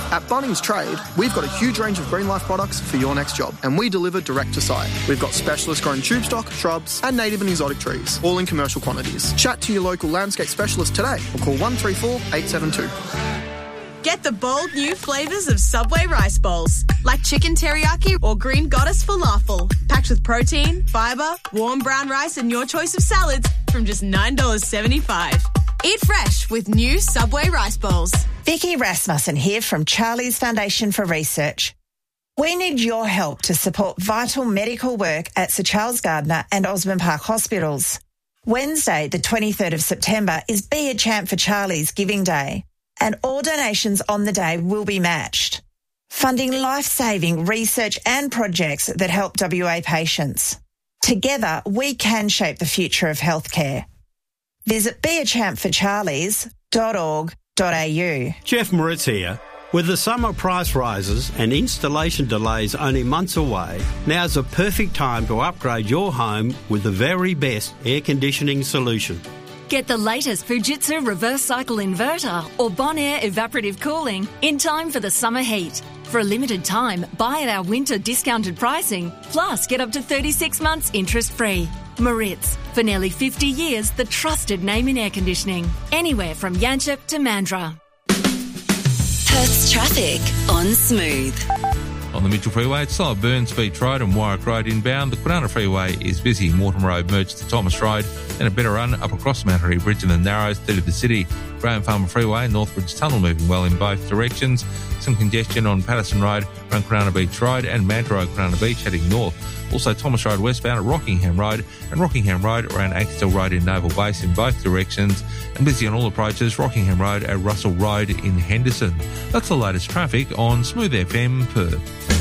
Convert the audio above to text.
At Bunnings Trade, we've got a huge range of Green Life products for your next job, and we deliver direct to site. We've got specialist grown tube stock, shrubs, and native and exotic trees, all in commercial quantities. Chat to your local landscape specialist today or call 134 872. Get the bold new flavours of Subway rice bowls, like chicken teriyaki or green goddess falafel, packed with protein, fibre, warm brown rice and your choice of salads from just $9.75. Eat fresh with new Subway rice bowls. Vicky Rasmussen here from Charlie's Foundation for Research. We need your help to support vital medical work at Sir Charles Gardner and Osborne Park Hospitals. Wednesday, the 23rd of September, is Be a Champ for Charlie's Giving Day, and all donations on the day will be matched, funding life-saving research and projects that help WA patients. Together, we can shape the future of healthcare. Visit beachampforcharlies.org.au. Jeff Moritz here. With the summer price rises and installation delays only months away, now's a perfect time to upgrade your home with the very best air conditioning solution. Get the latest Fujitsu reverse cycle inverter or Bonaire evaporative cooling in time for the summer heat. For a limited time, buy at our winter discounted pricing, plus get up to 36 months interest-free. Moritz, for nearly 50 years, the trusted name in air conditioning. Anywhere from Yanchep to Mandurah. Perth's traffic on Smooth. On the Mitchell Freeway, it's slow at Burns Beach Road and Warwick Road inbound. The Kwinana Freeway is busy. Mortimer Road merged to Thomas Road, and a better run up across Mount Harry Bridge in the Narrows through to the city. Graham Farmer Freeway and Northbridge Tunnel moving well in both directions. Some congestion on Patterson Road around Kwinana Beach Road and Mandurah Road, Kwinana Beach heading north. Also Thomas Road westbound at Rockingham Road and Rockingham Road around Axtell Road in Naval Base in both directions. And busy on all approaches, Rockingham Road at Russell Road in Henderson. That's the latest traffic on Smooth FM Perth.